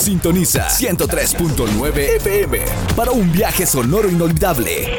Sintoniza 103.9 FM para un viaje sonoro inolvidable